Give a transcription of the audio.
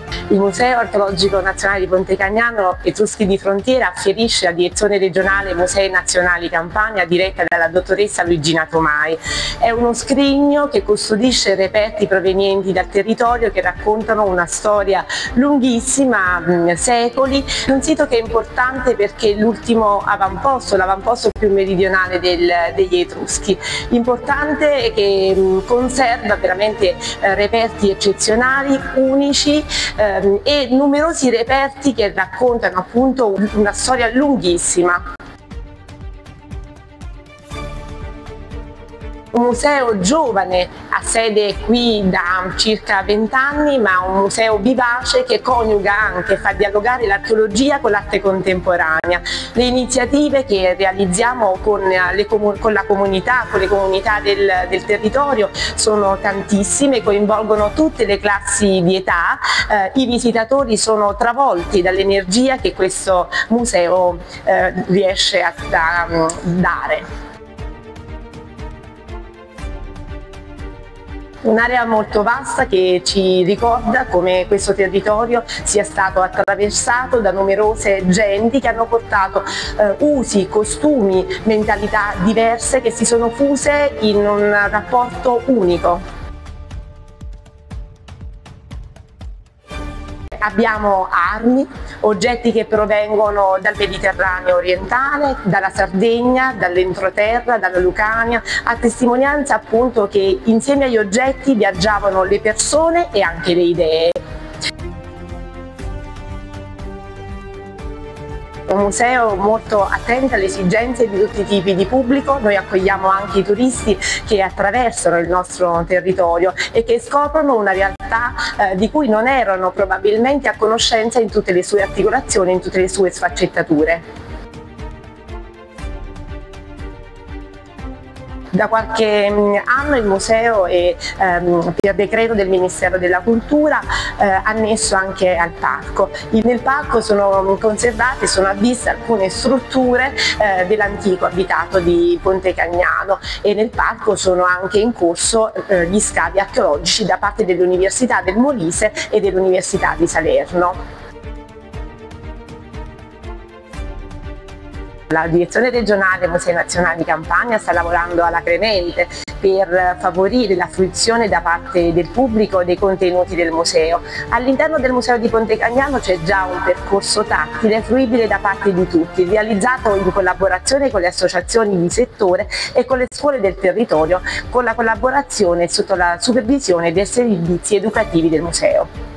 Il Museo Archeologico Nazionale di Ponte Cagnano Etruschi di Frontiera afferisce la direzione regionale Musei Nazionali Campania diretta dalla dottoressa Luigina Tomai. È uno scrigno che custodisce reperti provenienti dal territorio che raccontano una storia lunghissima, secoli. Un sito che è importante perché è l'ultimo avamposto, l'avamposto più meridionale degli Etruschi. Importante che conserva veramente reperti eccezionali, unici, e numerosi reperti che raccontano appunto una storia lunghissima. Un museo giovane, ha sede qui da circa 20 anni, ma un museo vivace che coniuga anche, fa dialogare l'archeologia con l'arte contemporanea. Le iniziative che realizziamo con la comunità, con le comunità del territorio sono tantissime, coinvolgono tutte le classi di età. I visitatori sono travolti dall'energia che questo museo riesce a dare. Un'area molto vasta che ci ricorda come questo territorio sia stato attraversato da numerose genti che hanno portato usi, costumi, mentalità diverse che si sono fuse in un rapporto unico. Abbiamo armi, oggetti che provengono dal Mediterraneo orientale, dalla Sardegna, dall'entroterra, dalla Lucania, a testimonianza appunto che insieme agli oggetti viaggiavano le persone e anche le idee. Un museo molto attento alle esigenze di tutti i tipi di pubblico. Noi accogliamo anche i turisti che attraversano il nostro territorio e che scoprono una realtà di cui non erano probabilmente a conoscenza in tutte le sue articolazioni, in tutte le sue sfaccettature. Da qualche anno il museo è, per decreto del Ministero della Cultura, annesso anche al parco. Nel parco sono conservate, sono a vista alcune strutture dell'antico abitato di Ponte Cagnano e nel parco sono anche in corso gli scavi archeologici da parte dell'Università del Molise e dell'Università di Salerno. La direzione regionale Musei Nazionali Campania sta lavorando alacremente per favorire la fruizione da parte del pubblico dei contenuti del museo. All'interno del Museo di Ponte Cagnano c'è già un percorso tattile fruibile da parte di tutti, realizzato in collaborazione con le associazioni di settore e con le scuole del territorio, con la collaborazione sotto la supervisione dei servizi educativi del museo.